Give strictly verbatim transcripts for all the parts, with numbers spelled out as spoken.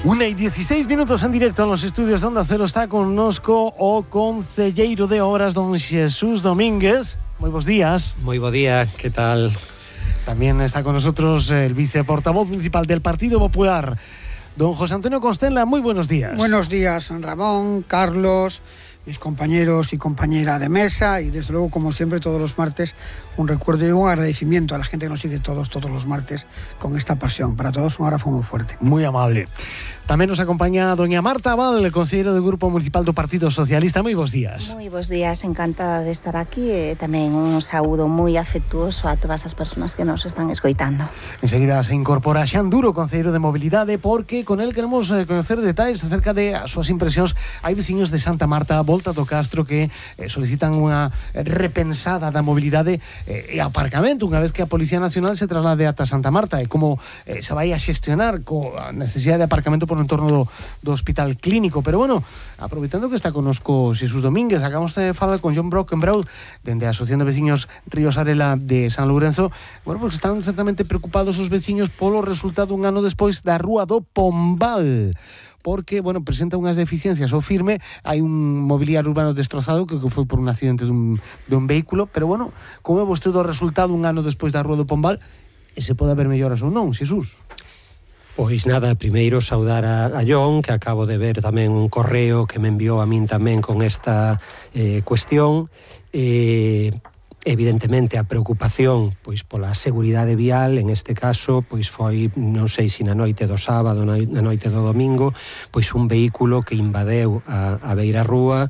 Una y dieciséis minutos en directo en los estudios de Onda Cero. Está connosco o concelleiro de obras, don Jesús Domínguez. Muy buenos días. Muy buen día, ¿qué tal? También está con nosotros el viceportavoz municipal del Partido Popular, don José Antonio Constenla. Muy buenos días. Buenos días, Ramón, Carlos, mis compañeros y compañera de mesa, y desde luego, como siempre, todos los martes, un recuerdo y un agradecimiento a la gente que nos sigue todos, todos los martes con esta pasión. Para todos un abrazo muy fuerte. Muy amable. Tamén nos acompaña doña Marta Abal, conselleiro do Grupo Municipal do Partido Socialista. Moi bons días. Moi bons días, encantada de estar aquí e tamén un saúdo moi afectuoso a todas as persoas que nos están escoitando. Enseguida se incorpora Xan Duro, conselleiro de Mobilidade, porque con el queremos conocer detalles acerca de as súas impresións. Hai veciños de Santa Marta, Volta do Castro, que eh, solicitan unha repensada da mobilidade eh, e aparcamento unha vez que a Policía Nacional se traslade ata Santa Marta, e como eh, se vai a xestionar coa necesidade de aparcamento por no entorno do, do hospital clínico. Pero bueno, aproveitando que está connosco Jesús Domínguez, acabamos de falar con John Brockenbrough dende a Asociación de Veciños Ríos Arela de San Lourenzo. Bueno, pues están certamente preocupados os veciños polo resultado un ano despois da Rúa do Pombal, porque, bueno, presenta unhas deficiencias ao firme. Hai un mobiliario urbano destrozado que foi por un accidente dun, dun vehículo, pero bueno, como é vostede o resultado un ano despois da Rúa do Pombal, e se pode haber melloras ou non, Jesús? Pois nada, primeiro saudar a, a John, que acabo de ver tamén un correo que me enviou a min tamén con esta eh, cuestión. Eh, evidentemente a preocupación pois pola seguridade vial, en este caso, pois foi, non sei se na noite do sábado, na noite do domingo, pois un vehículo que invadeu a, a beira rúa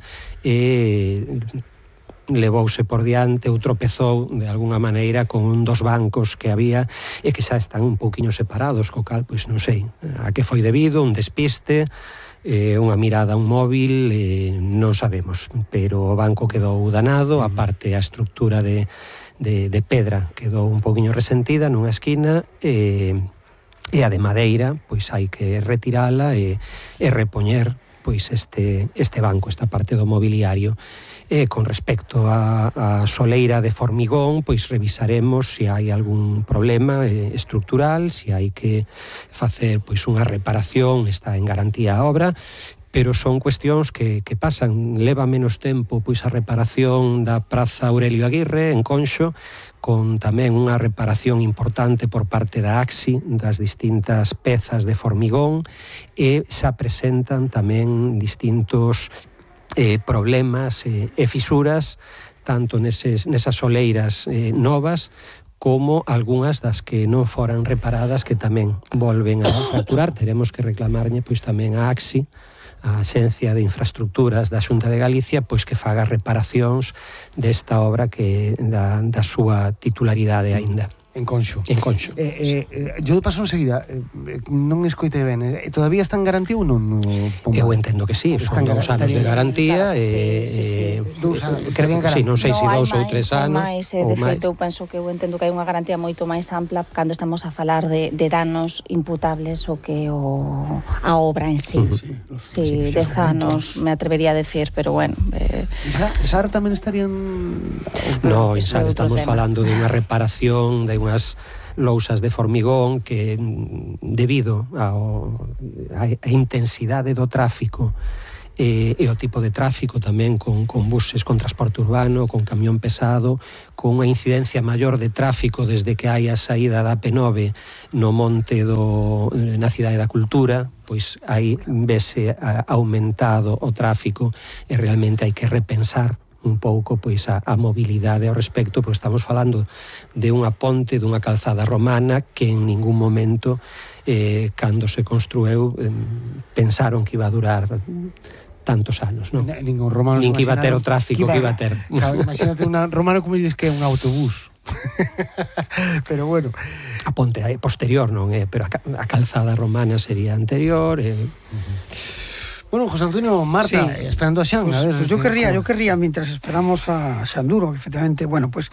e levouse por diante ou tropezou de alguna maneira con un dos bancos que había e que xa están un pouquiño separados, co cal, pois non sei a que foi debido, un despiste, eh, unha mirada a un móvil, eh, non sabemos, pero o banco quedou danado, a parte a estructura de, de, de pedra quedou un pouquiño resentida nunha esquina, e, e a de madeira, pois hai que retirala e, e repoñer pois este, este banco, esta parte do mobiliario. E con respecto a, a soleira de formigón, pois revisaremos se hai algún problema eh, estructural, se hai que facer pois unha reparación, está en garantía a obra, pero son cuestións que, que pasan. Leva menos tempo pois a reparación da Praza Aurelio Aguirre en Conxo, con tamén unha reparación importante por parte da AXI das distintas pezas de formigón, e xa presentan tamén distintos Eh, problemas eh, e fisuras tanto neses, nesas soleiras eh, novas como algunhas das que non foran reparadas que tamén volven a fracturar. Teremos que reclamarlle pois tamén a AXI, a Axencia de Infraestructuras da Xunta de Galicia, pois que faga reparacións desta obra que da, da súa titularidade aínda. En Conxo. En Conxo. Eh, eh, yo paso enseguida, eh, non escoitei ben, eh, todavía está en garantía ou non? No Eu entendo que sí, son dous anos de garantía, e sí, sí, sí. Dous anos, sí, non sei se dous ou tres anos máis, ou máis. De feito, eu penso que eu entendo que hai unha garantía moito máis ampla cando estamos a falar de, de danos imputables o que o, a obra en sí. Uh-huh. Sí, sí, dez anos me atrevería a decir, pero bueno. Eh... Sar tamén estarían... No, en Sar estamos falando de unha reparación de unhas lousas de formigón que, debido ao, a, a intensidade do tráfico e, e o tipo de tráfico tamén con, con buses, con transporte urbano, con camión pesado, con unha incidencia maior de tráfico desde que hai a saída da P nove no monte do, na Cidade da Cultura, pois aí vese aumentado o tráfico e realmente hai que repensar un pouco pois a, a mobilidade ao respecto, porque estamos falando de unha ponte, dunha calzada romana que en ningún momento eh, cando se construeu eh, pensaron que iba a durar tantos anos, non? Ningún romano nin que iba a ter o tráfico que iba a ter. Claro, imagínate un romano como dices que é un autobús. Pero bueno, a ponte é posterior, non é, pero a, a calzada romana sería anterior. Eh. Uh-huh. Bueno, José Antonio, Marta, sí. esperando a Xan. Pues, a ver, pues yo querría, ¿cómo? yo querría, mientras esperamos a Xan Duro, efectivamente, bueno, pues